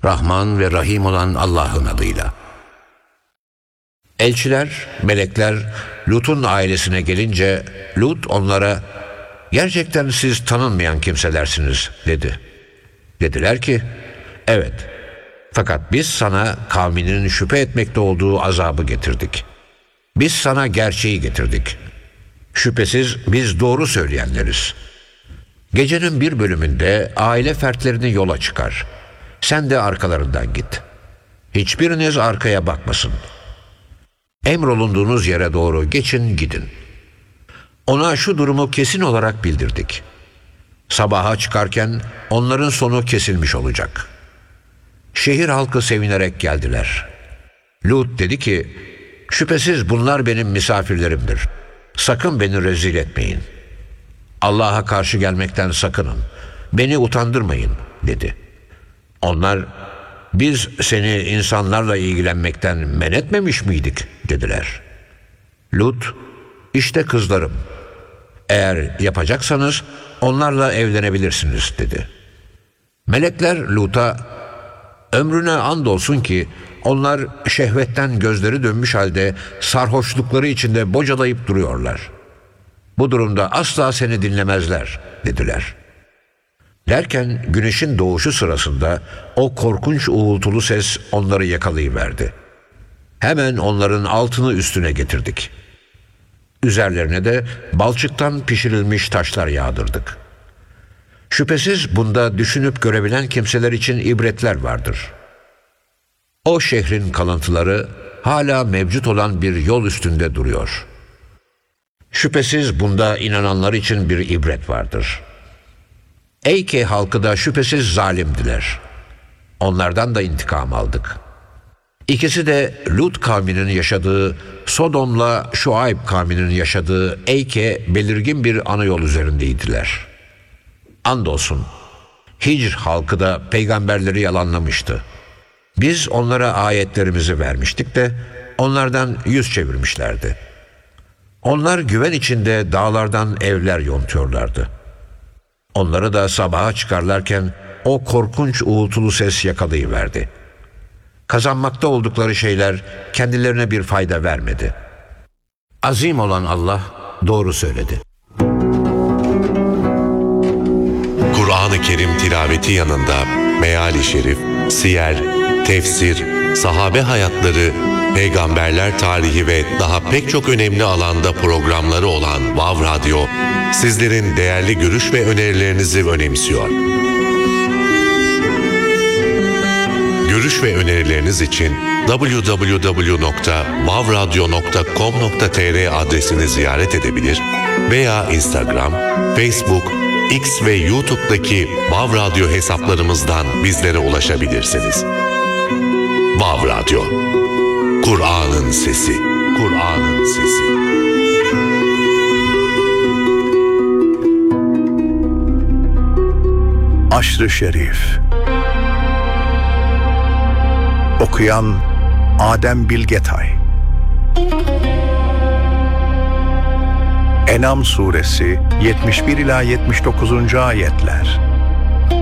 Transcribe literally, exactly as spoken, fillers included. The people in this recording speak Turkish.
Rahman ve Rahim olan Allah'ın adıyla. Elçiler, melekler Lut'un ailesine gelince Lut onlara, "Gerçekten siz tanınmayan kimselersiniz," dedi. Dediler ki, "Evet, fakat biz sana kavminin şüphe etmekte olduğu azabı getirdik. Biz sana gerçeği getirdik. Şüphesiz biz doğru söyleyenleriz. Gecenin bir bölümünde aile fertlerini yola çıkar. Sen de arkalarından git. Hiçbiriniz arkaya bakmasın. Emrolunduğunuz yere doğru geçin gidin. Ona şu durumu kesin olarak bildirdik. Sabaha çıkarken onların sonu kesilmiş olacak." Şehir halkı sevinerek geldiler. Lut dedi ki, "Şüphesiz bunlar benim misafirlerimdir. Sakın beni rezil etmeyin. Allah'a karşı gelmekten sakının. Beni utandırmayın," dedi. Onlar, "Biz seni insanlarla ilgilenmekten men etmemiş miydik?" dediler. Lut, "İşte kızlarım. Eğer yapacaksanız onlarla evlenebilirsiniz," dedi. Melekler Lut'a, "Ömrüne andolsun ki onlar şehvetten gözleri dönmüş halde sarhoşlukları içinde bocalayıp duruyorlar. Bu durumda asla seni dinlemezler," dediler. Derken güneşin doğuşu sırasında o korkunç uğultulu ses onları yakalayıverdi. Hemen onların altını üstüne getirdik. Üzerlerine de balçıktan pişirilmiş taşlar yağdırdık. Şüphesiz bunda düşünüp görebilen kimseler için ibretler vardır. O şehrin kalıntıları hala mevcut olan bir yol üstünde duruyor. Şüphesiz bunda inananlar için bir ibret vardır. Eyke halkı da şüphesiz zalimdiler. Onlardan da intikam aldık. İkisi de Lut kavminin yaşadığı, Sodom'la Şuayb kavminin yaşadığı Eyke belirgin bir ana yol üzerindeydiler. Andolsun, Hicr halkı da peygamberleri yalanlamıştı. Biz onlara ayetlerimizi vermiştik de onlardan yüz çevirmişlerdi. Onlar güven içinde dağlardan evler yontuyorlardı. Onları da sabaha çıkarlarken o korkunç uğultulu ses yakalayıverdi. Kazanmakta oldukları şeyler kendilerine bir fayda vermedi. Azim olan Allah doğru söyledi. Kur'an-ı Kerim tilaveti yanında meali şerif, siyer, tefsir, sahabe hayatları, peygamberler tarihi ve daha pek çok önemli alanda programları olan Vav Radyo, sizlerin değerli görüş ve önerilerinizi önemsiyor. Görüş ve önerileriniz için double-u double-u double-u nokta vav radyo nokta com nokta tr adresini ziyaret edebilir veya Instagram, Facebook, X ve YouTube'daki Vav Radyo hesaplarımızdan bizlere ulaşabilirsiniz. Vav Radyo, Kur'an'ın sesi, Kur'an'ın sesi. Aşr-ı Şerif. Okuyan Adem Bilgetay. En'am suresi yetmiş bir ila yetmiş dokuzuncu ayetler.